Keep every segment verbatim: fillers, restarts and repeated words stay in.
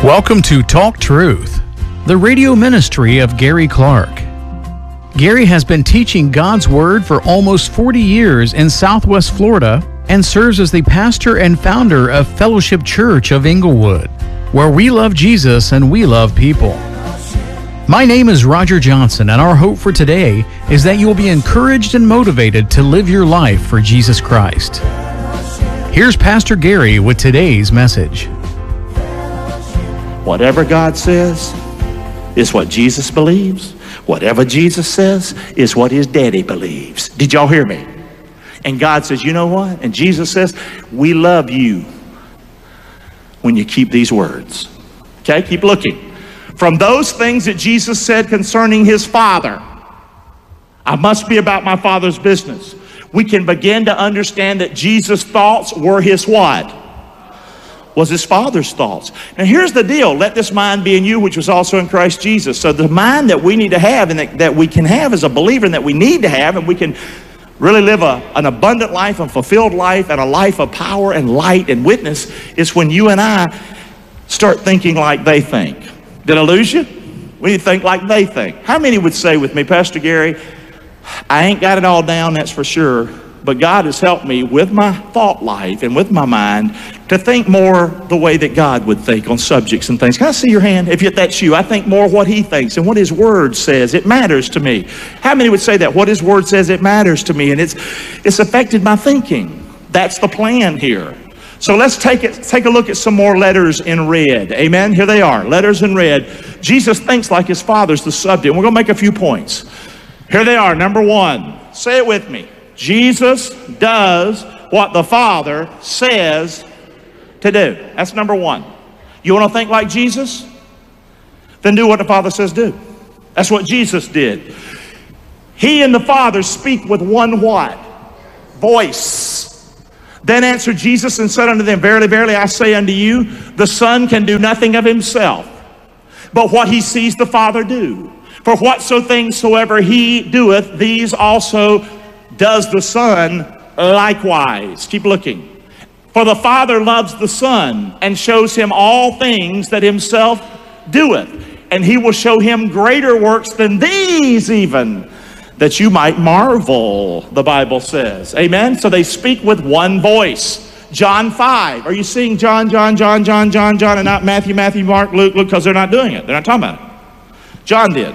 Welcome to Talk Truth, the radio ministry of Gary Clark. Gary has been teaching God's Word for almost forty years in Southwest Florida and serves as the pastor and founder of Fellowship Church of Inglewood, where we love Jesus and we love people. My name is Roger Johnson, and our hope for today is that you will be encouraged and motivated to live your life for Jesus Christ. Here's Pastor Gary with today's message. Whatever God says is what Jesus believes. Whatever Jesus says is what his daddy believes. Did y'all hear me? And God says, you know what? And Jesus says, we love you when you keep these words. Okay, keep looking. From those things that Jesus said concerning his Father, I must be about my Father's business. We can begin to understand that Jesus' thoughts were his what? Was his Father's thoughts. Now here's the deal. Let this mind be in you, which was also in Christ Jesus. So the mind that we need to have and that, that we can have as a believer and that we need to have, and we can really live a, an abundant life, a fulfilled life, and a life of power and light and witness, is when you and I start thinking like they think. Did I lose you? We need to think like they think. How many would say with me, Pastor Gary, I ain't got it all down, that's for sure, but God has helped me with my thought life and with my mind to think more the way that God would think on subjects and things. Can I see your hand? If that's you, I think more what he thinks and what his word says. It matters to me. How many would say that? What his word says, it matters to me, and it's it's affected my thinking. That's the plan here. So let's take it, take a look at some more letters in red. Amen? Here they are, letters in red. Jesus thinks like his Father's the subject. We're going to make a few points. Here they are. Number one, say it with me. Jesus does what the Father says to do. That's number one. You want to think like Jesus? Then do what the Father says do. That's what Jesus did. He and the Father speak with one what? Voice. Then answered Jesus and said unto them, Verily, verily, I say unto you, the Son can do nothing of himself, but what he sees the Father do. For whatso things soever he doeth, these also does the Son likewise. Keep looking. For the Father loves the Son and shows him all things that himself doeth. And he will show him greater works than these even, that you might marvel, the Bible says. Amen? So they speak with one voice. John five. Are you seeing John, John, John, John, John, John, and not Matthew, Matthew, Mark, Luke, Luke? Because they're not doing it. They're not talking about it. John did.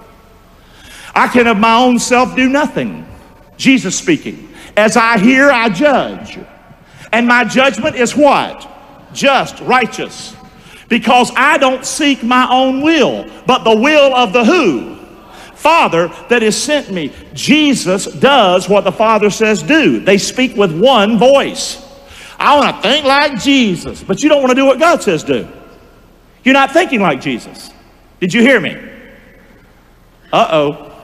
I can of my own self do nothing. Jesus speaking. As I hear, I judge. And my judgment is what? Just, righteous. Because I don't seek my own will, but the will of the who? Father that has sent me. Jesus does what the Father says do. They speak with one voice. I want to think like Jesus, but you don't want to do what God says do. You're not thinking like Jesus. Did you hear me? Uh-oh.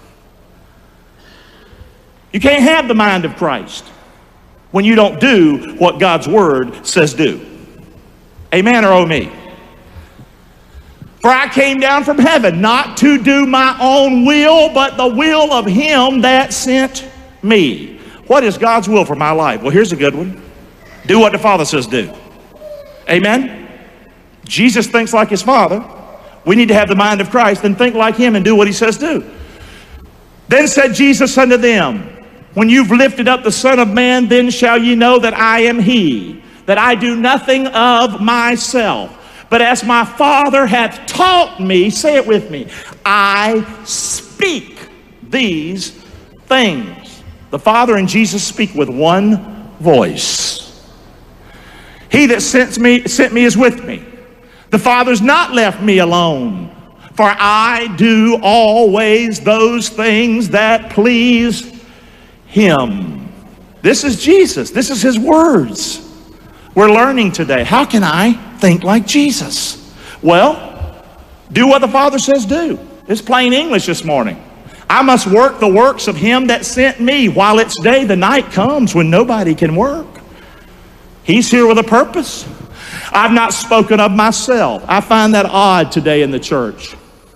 You can't have the mind of Christ when you don't do what God's word says do. Amen or oh me? For I came down from heaven not to do my own will, but the will of him that sent me. What is God's will for my life? Well, here's a good one. Do what the Father says do. Amen? Jesus thinks like his Father. We need to have the mind of Christ and think like him and do what he says do. Then said Jesus unto them, When you've lifted up the Son of Man, then shall ye know that I am he, that I do nothing of myself, but as my Father hath taught me, say it with me, I speak these things. The Father and Jesus speak with one voice. He that sent me, sent me is with me. The Father's not left me alone, for I do always those things that please him. This is Jesus. This is his words. We're learning today. How can I think like Jesus? Well, do what the Father says do. It's plain English this morning. I must work the works of him that sent me. While it's day, the night comes when nobody can work. He's here with a purpose. I've not spoken of myself. I find that odd today in the church.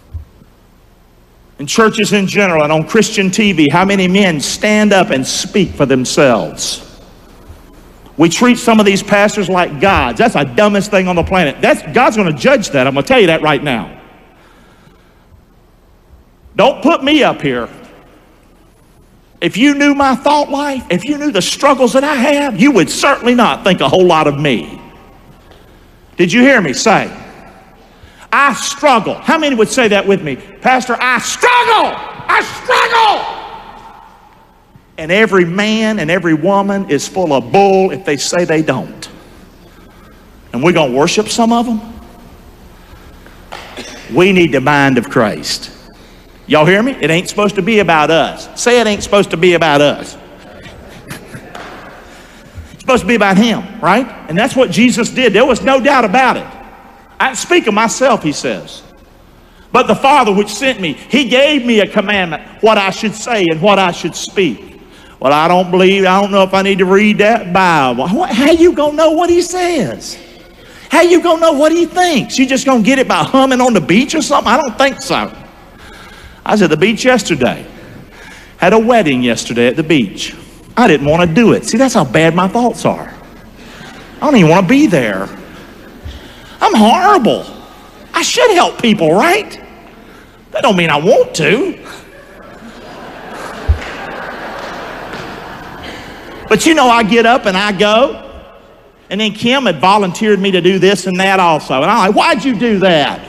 In churches in general and on Christian T V, how many men stand up and speak for themselves? We treat some of these pastors like gods. That's the dumbest thing on the planet. That's, God's going to judge that. I'm going to tell you that right now. Don't put me up here. If you knew my thought life, if you knew the struggles that I have, you would certainly not think a whole lot of me. Did you hear me say, I struggle? How many would say that with me? Pastor, I struggle! I struggle! And every man and every woman is full of bull if they say they don't. And we're going to worship some of them? We need the mind of Christ. Y'all hear me? It ain't supposed to be about us. Say it ain't supposed to be about us. It's supposed to be about him, right? And that's what Jesus did. There was no doubt about it. I speak of myself, he says. But the Father which sent me, he gave me a commandment, what I should say and what I should speak. Well, I don't believe, I don't know if I need to read that Bible. How you gonna know what he says? How you gonna know what he thinks? You just gonna get it by humming on the beach or something? I don't think so. I was at the beach yesterday. Had a wedding yesterday at the beach. I didn't want to do it. See, that's how bad my thoughts are. I don't even want to be there. I'm horrible. I should help people, right? That don't mean I want to. But you know, I get up and I go. And then Kim had volunteered me to do this and that also. And I'm like, why'd you do that?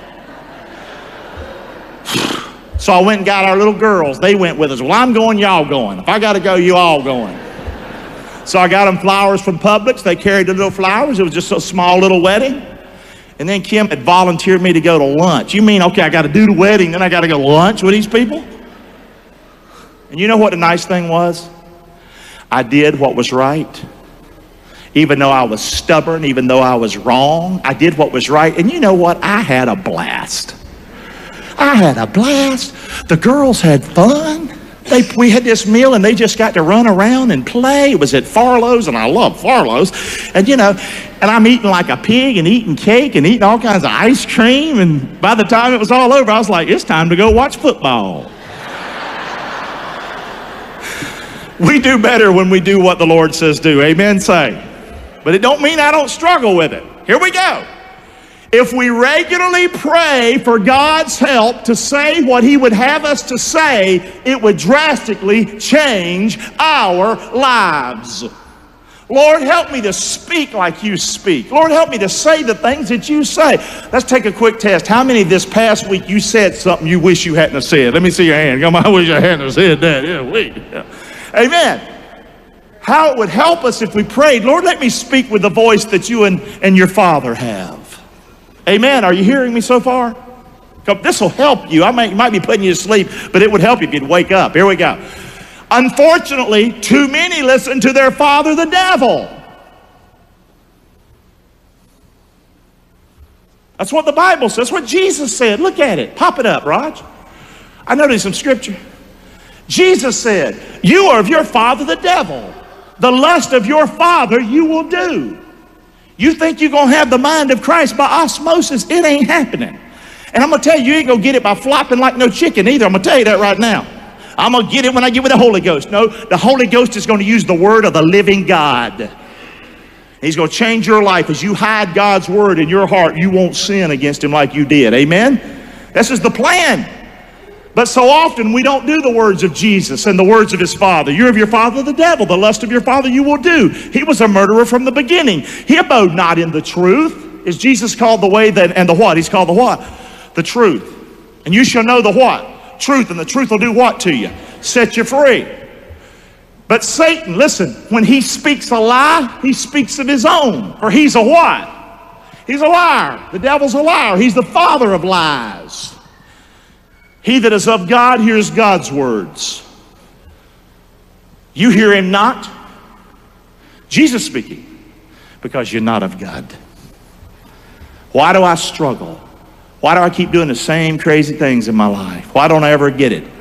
So I went and got our little girls. They went with us. Well, I'm going, y'all going. If I got to go, you all going. So I got them flowers from Publix. They carried the little flowers. It was just a small little wedding. And then Kim had volunteered me to go to lunch. You mean, okay, I got to do the wedding, then I got to go to lunch with these people? And you know what the nice thing was? I did what was right. Even though I was stubborn, even though I was wrong, I did what was right. And you know what? I had a blast. I had a blast. The girls had fun. They, we had this meal and they just got to run around and play. It was at Farlow's, and I love Farlow's. And you know, and I'm eating like a pig and eating cake and eating all kinds of ice cream. And by the time it was all over, I was like, it's time to go watch football. We do better when we do what the Lord says do. Amen, say. But it don't mean I don't struggle with it. Here we go. If we regularly pray for God's help to say what he would have us to say, it would drastically change our lives. Lord, help me to speak like you speak. Lord, help me to say the things that you say. Let's take a quick test. How many this past week you said something you wish you hadn't have said? Let me see your hand. Come on, I wish I hadn't have said that. Yeah, wait. Yeah. Amen. How it would help us if we prayed, Lord, let me speak with the voice that you and, and your Father have. Amen. Are you hearing me so far? This will help you. I might, might be putting you to sleep, but it would help you if you'd wake up. Here we go. Unfortunately, too many listen to their father, the devil. That's what the Bible says. That's what Jesus said. Look at it. Pop it up, Raj. I noticed some scripture. Jesus said, you are of your father, the devil. The lust of your father you will do. You think you're going to have the mind of Christ by osmosis? It ain't happening. And I'm going to tell you, you ain't going to get it by flopping like no chicken either. I'm going to tell you that right now. I'm going to get it when I get with the Holy Ghost. No, the Holy Ghost is going to use the word of the living God. He's going to change your life. As you hide God's word in your heart, you won't sin against him like you did. Amen? This is the plan. But so often we don't do the words of Jesus and the words of his father. You're of your father the devil. The lust of your father you will do. He was a murderer from the beginning. He abode not in the truth. Is Jesus called the way that, and the what? He's called the what? The truth. And you shall know the what? Truth. And the truth will do what to you? Set you free. But Satan, listen, when he speaks a lie, he speaks of his own. For he's a what? He's a liar. The devil's a liar. He's the father of lies. He that is of God hears God's words. You hear him not? Jesus speaking. Because you're not of God. Why do I struggle? Why do I keep doing the same crazy things in my life? Why don't I ever get it?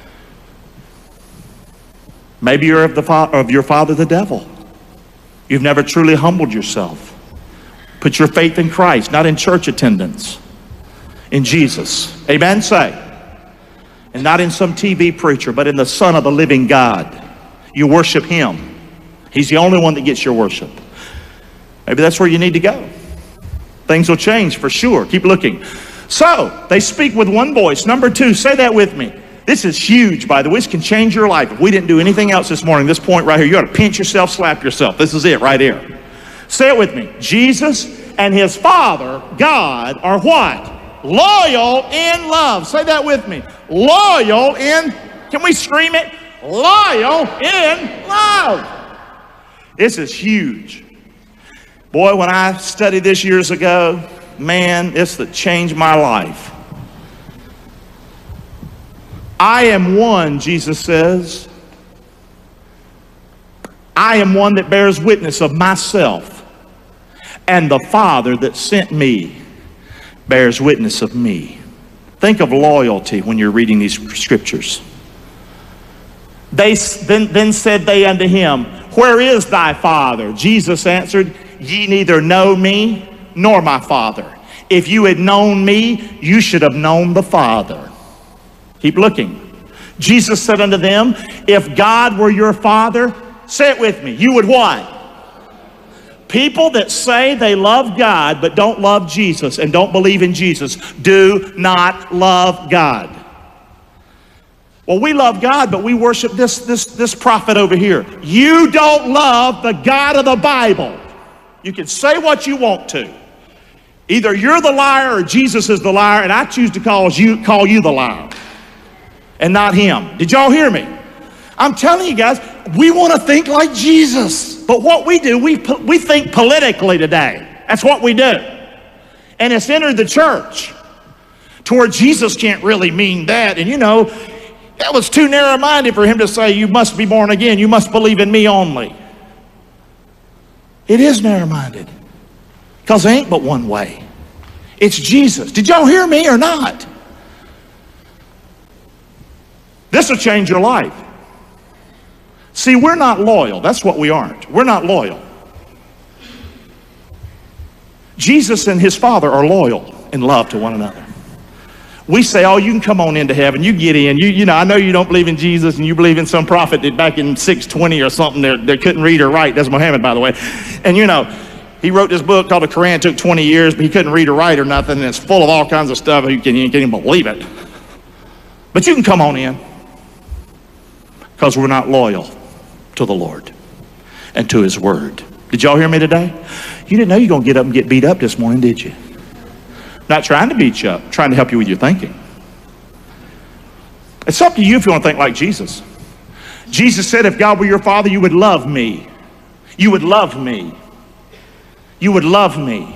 Maybe you're of, the fa- of your father, the devil. You've never truly humbled yourself. Put your faith in Christ, not in church attendance. In Jesus. Amen? Say. And not in some T V preacher, but in the Son of the living God. You worship him. He's the only one that gets your worship. Maybe that's where you need to go. Things will change for sure. Keep looking. So, they speak with one voice. Number two, say that with me. This is huge, by the way. This can change your life. If we didn't do anything else this morning, this point right here, you ought to pinch yourself, slap yourself. This is it right here. Say it with me. Jesus and his Father, God, are what? Loyal in love. Say that with me. Loyal in, can we scream it? Loyal in love. This is huge. Boy, when I studied this years ago, man, this that changed my life. I am one, Jesus says. I am one that bears witness of myself, and the Father that sent me bears witness of me. Think of loyalty when you're reading these scriptures. They then, then said they unto him, where is thy Father? Jesus answered, ye neither know me nor my Father. If you had known me, you should have known the Father. Keep looking. Jesus said unto them, if God were your Father, say it with me, you would what? People that say they love God but don't love Jesus and don't believe in Jesus do not love God. Well, we love God, but we worship this, this, this prophet over here. You don't love the God of the Bible. You can say what you want to. Either you're the liar or Jesus is the liar, and I choose to call you, call you the liar and not him. Did y'all hear me? I'm telling you guys, we want to think like Jesus. But what we do, we, we think politically today. That's what we do. And it's entered the church to where Jesus can't really mean that. And you know, that was too narrow-minded for him to say, you must be born again. You must believe in me only. It is narrow-minded. Because there ain't but one way. It's Jesus. Did y'all hear me or not? This will change your life. See, we're not loyal. That's what we aren't. We're not loyal. Jesus and his Father are loyal in love to one another. We say, oh, you can come on into heaven. You get in. You, you know, I know you don't believe in Jesus and you believe in some prophet that back in six twenty or something that, that couldn't read or write. That's Muhammad, by the way. And you know, he wrote this book called the Quran. It took twenty years, but he couldn't read or write or nothing. And it's full of all kinds of stuff. You can't, you can't even believe it. But you can come on in because we're not loyal to the Lord and to his word. Did y'all hear me today? You didn't know you were going to get up and get beat up this morning, did you? Not trying to beat you up, trying to help you with your thinking. It's up to you if you want to think like Jesus. Jesus said, if God were your Father, you would love me. You would love me. You would love me.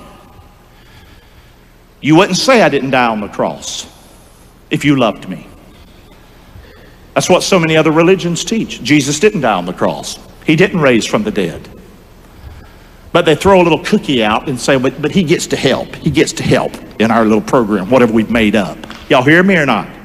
You wouldn't say I didn't die on the cross if you loved me. That's what so many other religions teach. Jesus didn't die on the cross. He didn't raise from the dead. But they throw a little cookie out and say, but, but he gets to help. He gets to help in our little program, whatever we've made up. Y'all hear me or not?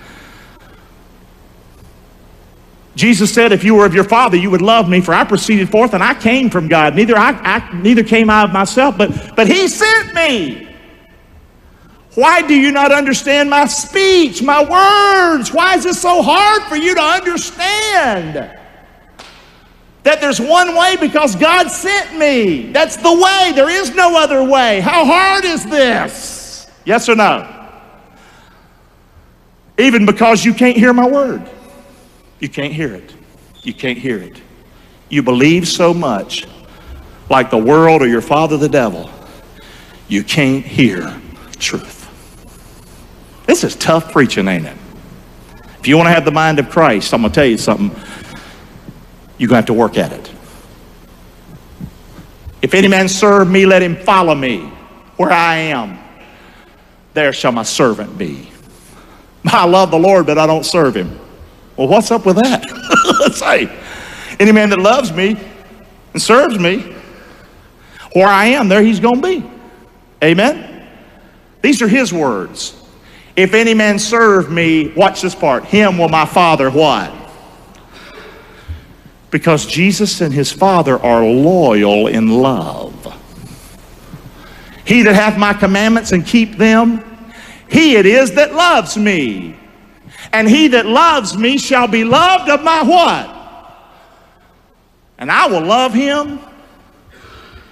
Jesus said, if you were of your Father, you would love me, for I proceeded forth and I came from God. Neither, I, I, neither came I of myself, but, but he sent me. Why do you not understand my speech, my words? Why is it so hard for you to understand that there's one way? Because God sent me. That's the way. There is no other way. How hard is this? Yes or no? Even because you can't hear my word. You can't hear it. You can't hear it. You believe so much like the world or your father the devil, you can't hear truth. This is tough preaching, ain't it? If you want to have the mind of Christ, I'm going to tell you something. You're going to have to work at it. If any man serve me, let him follow me. Where I am, there shall my servant be. I love the Lord, but I don't serve him. Well, what's up with that? Let's say, any man that loves me and serves me, where I am, there he's going to be. Amen? These are his words. If any man serve me, watch this part, him will my Father what? Because Jesus and his Father are loyal in love. He that hath my commandments and keep them, he it is that loves me. And he that loves me shall be loved of my what? And I will love him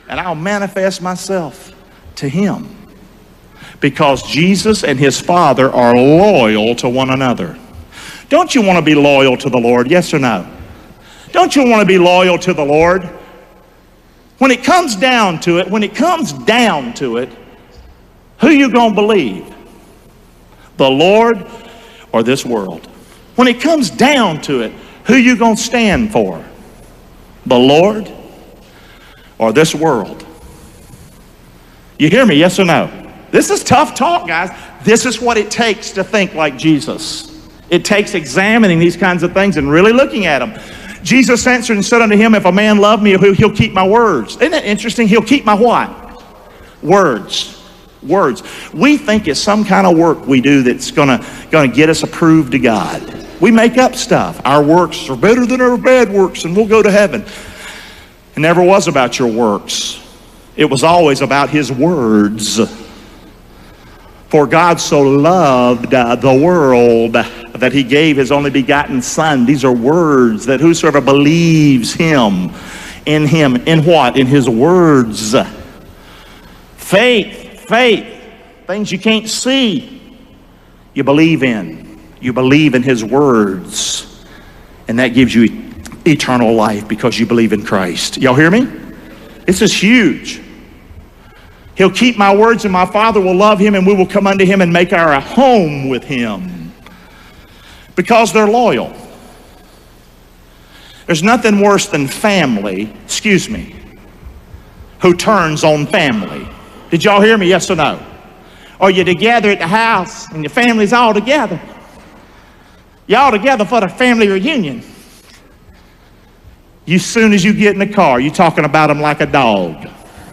and I'll manifest myself to him. Because Jesus and his Father are loyal to one another. Don't you want to be loyal to the Lord? Yes or no? Don't you want to be loyal to the Lord? When it comes down to it, when it comes down to it, who you gonna believe? The Lord or this world? When it comes down to it, who you gonna stand for? The Lord or this world? You hear me, yes or no? This is tough talk, guys. This is what it takes to think like Jesus. It takes examining these kinds of things and really looking at them. Jesus answered and said unto him, if a man love me, he'll keep my words. Isn't that interesting? He'll keep my what? Words. Words. We think it's some kind of work we do that's gonna, gonna get us approved to God. We make up stuff. Our works are better than our bad works and we'll go to heaven. It never was about your works. It was always about his words. For God so loved uh, the world that he gave his only begotten Son. These are words that whosoever believes him, in him, in what? In his words. Faith, faith, things you can't see, you believe in. You believe in his words. And that gives you eternal life because you believe in Christ. Y'all hear me? This is huge. He'll keep my words and my Father will love him and we will come unto him and make our home with him. Because they're loyal. There's nothing worse than family, excuse me, who turns on family. Did y'all hear me, yes or no? Or you're together at the house and your family's all together. You're all together for the family reunion. You, as soon as you get in the car, you're talking about them like a dog.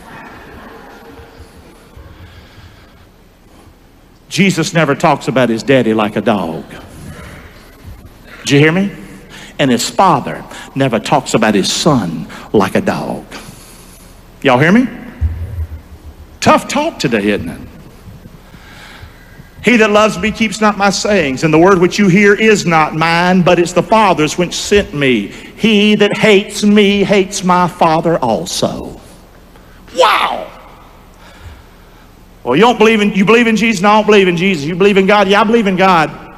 Jesus never talks about his daddy like a dog. Did you hear me? And his Father never talks about his Son like a dog. Y'all hear me? Tough talk today, isn't it? He that loves me keeps not my sayings, and the word which you hear is not mine, but it's the Father's which sent me. He that hates me hates my Father also. Wow! Well, you don't believe in, you believe in Jesus? No, I don't believe in Jesus. You believe in God? Yeah, I believe in God.